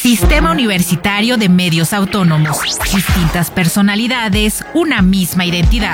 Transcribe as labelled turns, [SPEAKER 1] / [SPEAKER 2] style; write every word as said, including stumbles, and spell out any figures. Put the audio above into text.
[SPEAKER 1] Sistema Universitario de Medios Autónomos. Distintas personalidades, una misma identidad.